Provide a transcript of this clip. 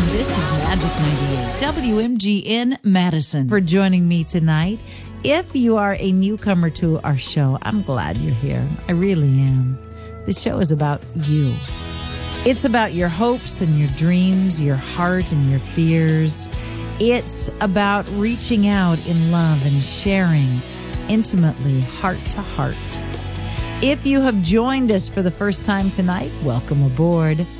This is Magic 98 WMGN Madison for joining me tonight. If you are a newcomer to our show, I'm glad you're here. I really am. This show is about you. It's about your hopes and your dreams, your heart and your fears. It's about reaching out in love and sharing intimately, heart to heart. If you have joined us for the first time tonight, welcome aboard.